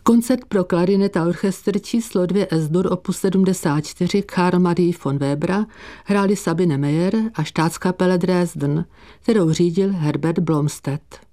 Koncert pro klarinet a orchestr číslo 2 S-dur opus 74 Karl Marie von Webera hráli Sabine Meyer a Staatskapelle Dresden, kterou řídil Herbert Blomstedt.